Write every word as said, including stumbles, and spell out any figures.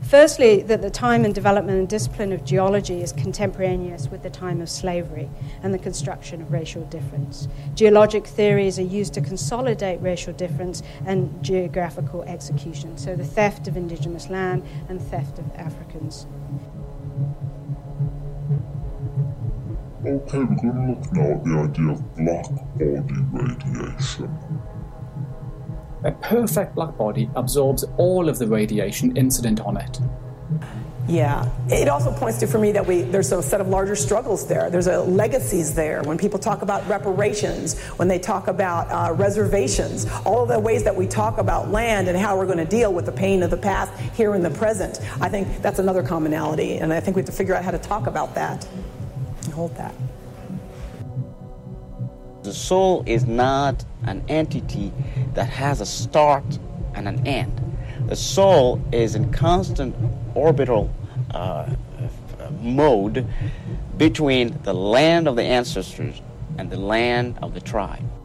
Firstly, that the time and development and discipline of geology is contemporaneous with the time of slavery and the construction of racial difference. Geologic theories are used to consolidate racial difference and geographical execution, so the theft of indigenous land and theft of Africans. Okay, we're going to look now at the idea of black body radiation. A perfect black body absorbs all of the radiation incident on it. Yeah. It also points to, for me, that we there's a set of larger struggles there. There's a legacies there. When people talk about reparations, when they talk about uh, reservations, all of the ways that we talk about land and how we're going to deal with the pain of the past here in the present, I think that's another commonality. And I think we have to figure out how to talk about that and hold that. The soul is not an entity that has a start and an end. The soul is in constant orbital uh, mode between the land of the ancestors and the land of the tribe.